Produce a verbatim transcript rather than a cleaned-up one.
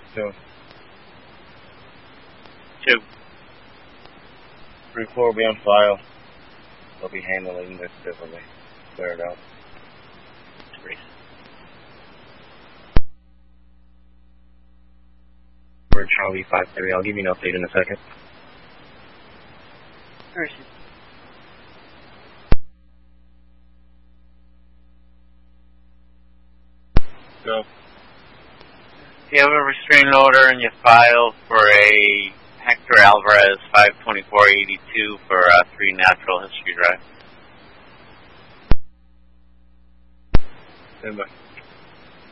Two. Two. Three, four will be on file. They'll be handling this differently. Clear it out. Three. For Charlie five three, I'll give you an update in a second. Person. Go. You have a restraining order in your file for a Hector Alvarez five twenty-four eighty-two for uh, three Natural History Drive. Stand by.